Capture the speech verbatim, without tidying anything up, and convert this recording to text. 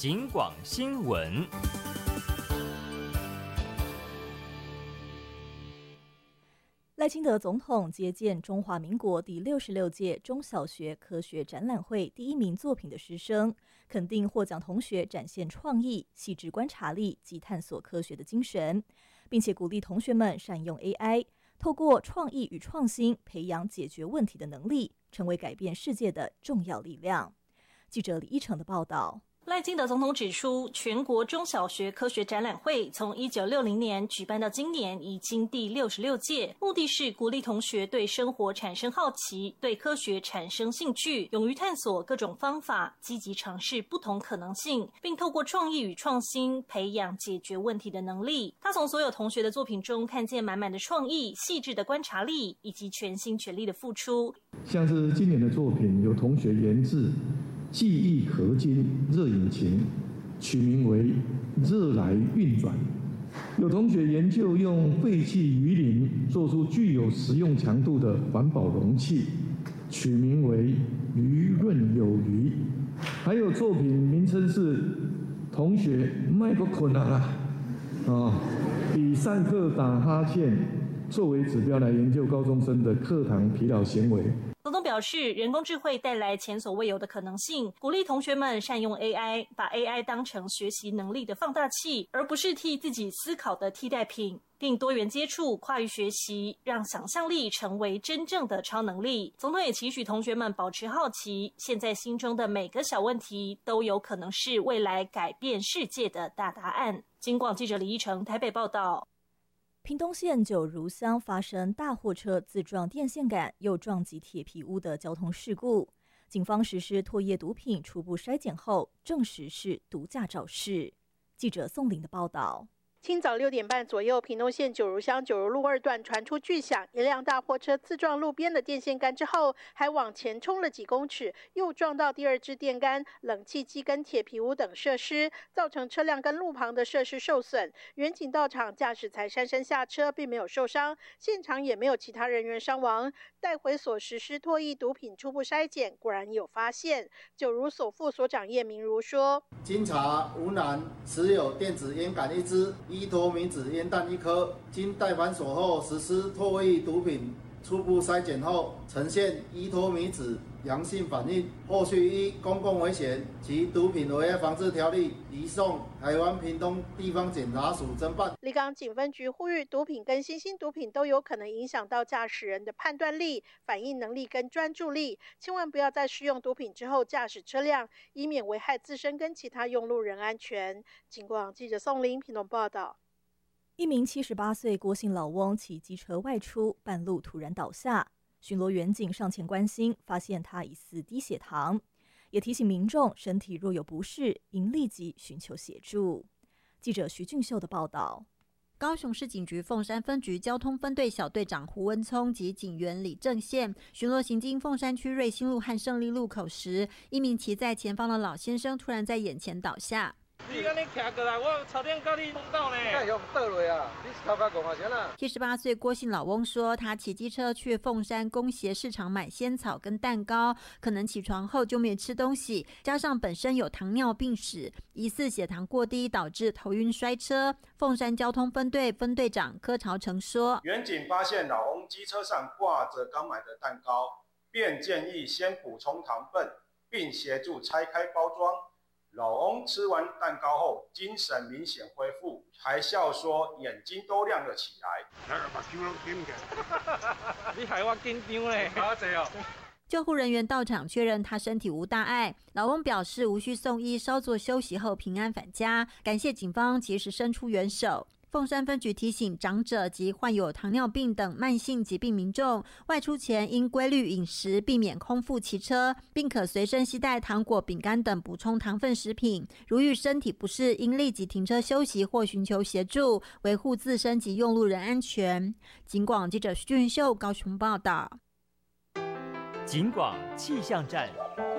警广新闻。 赖清德总统接见中华民国第六十六届中小学科学展览会第一名作品的师生，肯定获奖同学展现创意、细致观察力及探索科学的精神，并且鼓励同学们善用 A I， 透过创意与创新培养解决问题的能力，成为改变世界的重要力量。记者李依成的报道。 赖清德总统指出，全国中小学科学展览会从一九六零年举办到今年已经第六十六届，目的是鼓励同学对生活产生好奇，对科学产生兴趣，勇于探索各种方法，积极尝试不同可能性，并透过创意与创新培养解决问题的能力。他从所有同学的作品中看见满满的创意、细致的观察力以及全心全力的付出。 像是今年的作品，有同学研制记忆合金热引擎，取名为热来运转；有同学研究用废弃鱼鳞做出具有实用强度的环保容器，取名为鱼润有余；还有作品名称是同学麦克困难啦啊，以上课打哈欠作为指标来研究高中生的课堂疲劳行为。 总统表示，人工智慧带来前所未有的可能性，鼓励同学们善用 A I， 把 A I 当成学习能力的放大器，而不是替自己思考的替代品，并多元接触、跨域学习，让想象力成为真正的超能力。总统也期许同学们保持好奇，现在心中的每个小问题都有可能是未来改变世界的大答案。警广记者李依成台北报道。 屏东县九如乡发生大货车自撞电线杆又撞击铁皮屋的交通事故，警方实施唾液毒品初步筛检后，证实是毒驾肇事。记者宋玲的报道。 清早六点半左右，屏东县九如乡九如路二段传出巨响，一辆大货车自撞路边的电线杆之后，还往前冲了几公尺，又撞到第二支电杆、冷气机跟铁皮屋等设施，造成车辆跟路旁的设施受损。员警到场，驾驶才姗姗下车，并没有受伤，现场也没有其他人员伤亡。带回所实施唾液毒品初步筛检，果然有发现。九如所副所长叶明如说： 经查无男持有电子烟杆一支，依托米纸烟弹一颗，经带反锁后实施唾液毒品初步筛检后，呈现依托米纸阳性反应，后续依公共危险及毒品危害防治条例移送台湾屏东地方检察署侦办。 立冈警分局呼吁，毒品跟新兴毒品都有可能影响到驾驶人的判断力、反应能力跟专注力，千万不要在使用毒品之后驾驶车辆，以免危害自身跟其他用路人安全。警广记者宋玲屏东报道。 一名七十八岁郭姓老翁骑机车外出，半路突然倒下，巡逻员警上前关心，发现他疑似低血糖，也提醒民众身体若有不适，应立即寻求协助。记者徐俊秀的报道。 高雄市警局凤山分局交通分队小队长胡文聪及警员李正宪巡逻行经凤山区瑞兴路和胜利路口时，一名骑在前方的老先生突然在眼前倒下。 你安尼徛过来，我差点跟你碰到呢。你用倒落啊？你是头壳讲啊啥啦？ 七十八岁郭姓老翁说，他骑机车去凤山公协市场买仙草跟蛋糕，可能起床后就没吃东西，加上本身有糖尿病史，疑似血糖过低导致头晕摔车。凤山交通分队分队长柯朝成说， 员警发现老翁机车上挂着刚买的蛋糕，便建议先补充糖分，并协助拆开包装。老翁吃完蛋糕后，精神明显恢复，还笑说眼睛都亮了起来。 你害我紧张嘞，好济哦。 救护人员到场确认他身体无大碍，老翁表示无需送医，稍作休息后平安返家，感谢警方及时伸出援手。凤山分局提醒长者及患有糖尿病等慢性疾病民众，外出前应规律饮食，避免空腹骑车，并可随身携带糖果、饼干等补充糖分食品。如遇身体不适，应立即停车休息或寻求协助，维护自身及用路人安全。警广记者徐俊秀高雄报道。 警广气象站。